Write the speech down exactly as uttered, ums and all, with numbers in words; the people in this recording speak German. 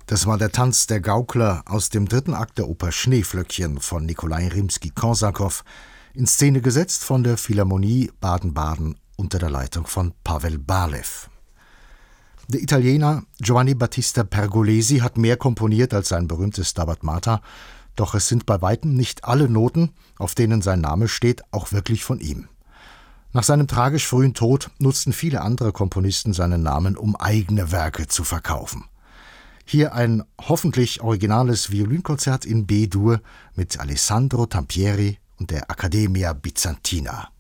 Das war der Tanz der Gaukler aus dem dritten Akt der Oper Schneeflöckchen von Nikolai Rimski-Korsakow, in Szene gesetzt von der Philharmonie Baden-Baden unter der Leitung von Pavel Balew. Der Italiener Giovanni Battista Pergolesi hat mehr komponiert als sein berühmtes Stabat Mater, doch es sind bei weitem nicht alle Noten, auf denen sein Name steht, auch wirklich von ihm. Nach seinem tragisch frühen Tod nutzten viele andere Komponisten seinen Namen, um eigene Werke zu verkaufen. Hier ein hoffentlich originales Violinkonzert in B-Dur mit Alessandro Tampieri und der Accademia Bizantina.